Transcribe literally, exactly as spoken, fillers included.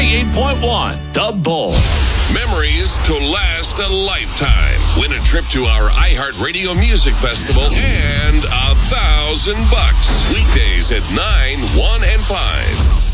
ninety-eight point one, The Bull. Memories to last a lifetime. Win a trip to our iHeartRadio Music Festival and a thousand bucks. Weekdays at nine, one, and five.